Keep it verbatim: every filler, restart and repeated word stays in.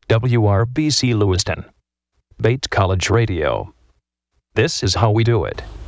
W R B C Lewiston. Bates College Radio. This is how we do it.